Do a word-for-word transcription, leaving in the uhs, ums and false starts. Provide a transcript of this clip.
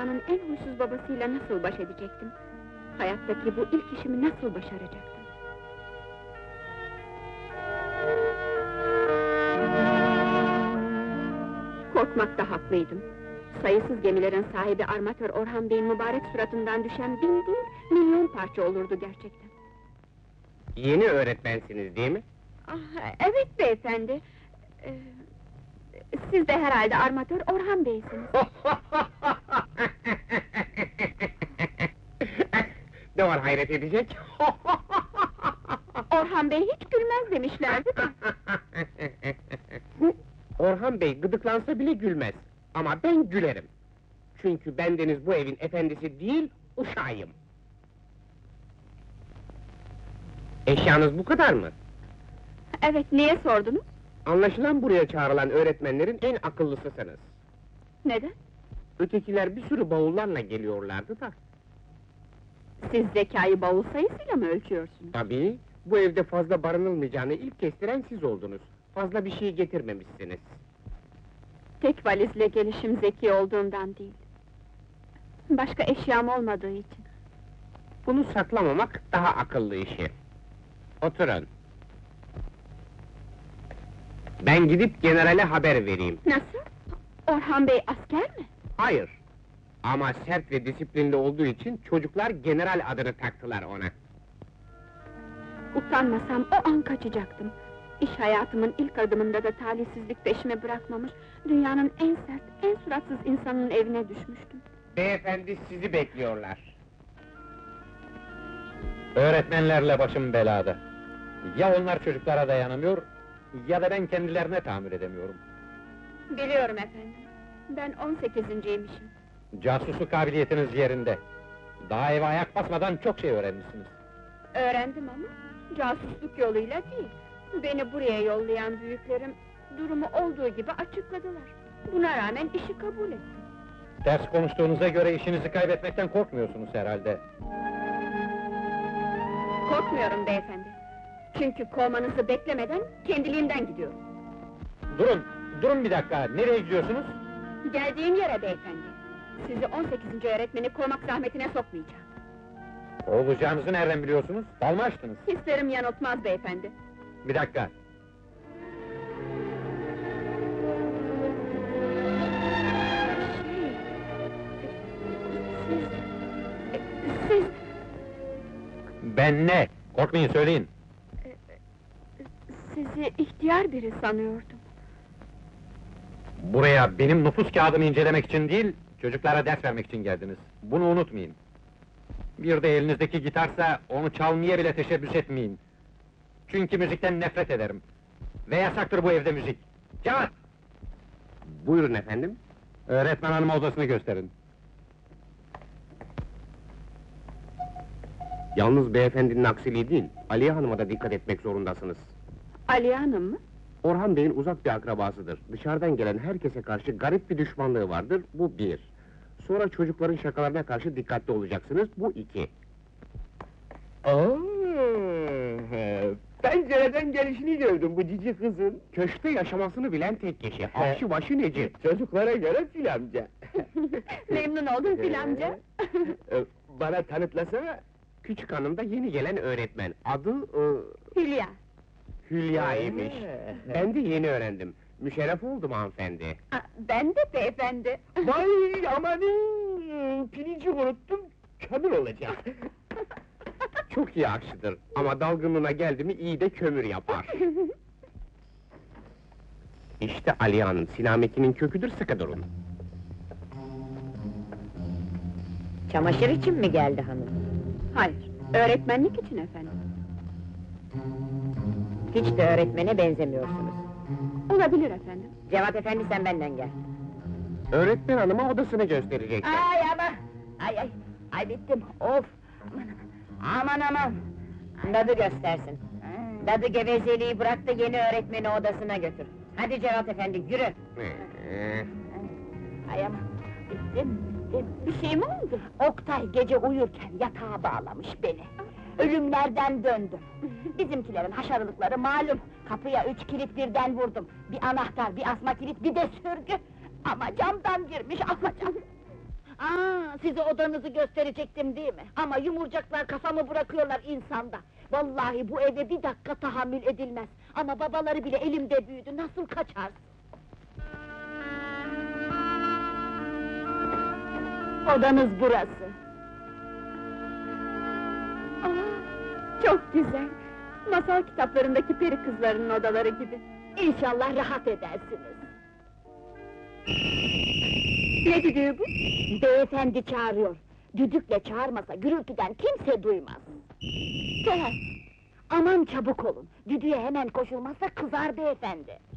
dünyanın en huysuz babasıyla nasıl baş edecektim? Hayattaki bu ilk işimi nasıl başaracaktım? Korkmakta haklıydım. Sayısız gemilerin sahibi armatör Orhan Bey'in mübarek suratından düşen bin değil, milyon parça olurdu gerçekten. Yeni öğretmensiniz değil mi? Ah, evet beyefendi. Ee, siz de herhalde armatör Orhan Bey'siniz. Ne var hayret edecek? Orhan Bey hiç gülmez demişlerdi de. Orhan Bey gıdıklansa bile gülmez. Ama ben gülerim. Çünkü bendeniz bu evin efendisi değil, uşağıyım. Eşyanız bu kadar mı? Evet, niye sordunuz? Anlaşılan buraya çağrılan öğretmenlerin en akıllısısınız. Neden? Ötekiler bir sürü bavullarla geliyorlardı da. Siz zekayı bavul sayısıyla mı ölçüyorsunuz? Tabii, bu evde fazla barınılmayacağını ilk kestiren siz oldunuz. Fazla bir şey getirmemişsiniz. Tek valizle gelişim zeki olduğundan değil. Başka eşyam olmadığı için. Bunu saklamamak daha akıllı işi. Oturun. Ben gidip generale haber vereyim. Nasıl? Orhan Bey asker mi? Hayır. Ama sert ve disiplinli olduğu için çocuklar general adını taktılar ona. Utanmasam o an kaçacaktım. İş hayatımın ilk adımında da talihsizlik peşime bırakmamış, dünyanın en sert, en suratsız insanın evine düşmüştüm. Beyefendi sizi bekliyorlar. Öğretmenlerle başım belada. Ya onlar çocuklara dayanamıyor, ya da ben kendilerine tahammül edemiyorum. Biliyorum efendim. Ben on sekizinciymişim. Casusluk kabiliyetiniz yerinde. Daha eve ayak basmadan çok şey öğrenmişsiniz. Öğrendim ama, casusluk yoluyla değil. Beni buraya yollayan büyüklerim, durumu olduğu gibi açıkladılar. Buna rağmen işi kabul ettim. Ters konuştuğunuza göre işinizi kaybetmekten korkmuyorsunuz herhalde. Korkmuyorum beyefendi. Çünkü kovmanızı beklemeden kendiliğimden gidiyorum. Durun, durun bir dakika, nereye gidiyorsunuz? Geldiğim yere beyefendi. Sizi on sekizinci öğretmeni kovmak zahmetine sokmayacağım. Olacağınızı nereden biliyorsunuz? Bal mı açtınız? Hislerim yanıltmaz beyefendi. Bir dakika. Siz... Siz... Ben ne? Korkmayın, söyleyin. Sizi ihtiyar biri sanıyordum. Buraya benim nüfus kağıdımı incelemek için değil, çocuklara ders vermek için geldiniz. Bunu unutmayın. Bir de elinizdeki gitarsa, onu çalmaya bile teşebbüs etmeyin. Çünkü müzikten nefret ederim. Ve yasaktır bu evde müzik. Cevat! Buyurun efendim. Öğretmen hanıma odasını gösterin. Yalnız beyefendinin aksiliği değil, Aliye Hanım'a da dikkat etmek zorundasınız. Aliye Hanım mı? Orhan Bey'in uzak bir akrabasıdır. Dışarıdan gelen herkese karşı garip bir düşmanlığı vardır, bu bir. Sonra çocukların şakalarına karşı dikkatli olacaksınız, bu iki. Oo, pencereden gelişini gördüm bu cici kızın. Köşkte yaşamasını bilen tek kişi, Akşı başı Necip. Çocuklara göre filamca. Memnun oldum filamca. Ee, Bana tanıtlasana. Küçük hanım da yeni gelen öğretmen, adı... ıı, Hülya. Hülya imiş. Ee. Ben de yeni öğrendim. Müşerref oldum hanımefendi. Aa, ben de beyefendi. Vay amanın, pirinci unuttum, kömür olacak. Çok iyi aşçıdır ama dalgınlığına geldi mi iyi de kömür yapar. İşte Aliye Hanım, sinametinin köküdür, sıkı durun. Çamaşır için mi geldi hanım? Hayır, öğretmenlik için efendim. Hiç de öğretmene benzemiyorsunuz. Olabilir efendim. Cevat efendi sen benden gel. Öğretmen hanıma odasını gösterecekler. Ay ama! Ay ay! Ay bittim, of! Aman aman! Dadı göstersin. Dadı gevezeliği bırak da yeni öğretmeni odasına götür. Hadi Cevat efendi, yürü! Ee, Ay ama! Bittim, bittim! Bir şey mi oldu? Oktay gece uyurken yatağa bağlamış beni. Ölümlerden döndüm. Bizimkilerin haşarılıkları malum. Kapıya üç kilit birden vurdum. Bir anahtar, bir asma kilit, bir de sürgü. Ama camdan girmiş, alacağım. Aa, size odanızı gösterecektim değil mi? Ama yumurcaklar kafamı bırakıyorlar insanda. Vallahi bu eve bir dakika tahammül edilmez. Ama babaları bile elimde büyüdü, nasıl kaçarsın? Odanız burası. Aa, çok güzel. Masal kitaplarındaki peri kızlarının odaları gibi. İnşallah rahat edersiniz. Ne düdüğü bu? Beyefendi çağırıyor. Düdükle çağırmasa gürültüden kimse duymaz. Tuhaf. Aman çabuk olun, düdüğe hemen koşulmazsa kızar beyefendi.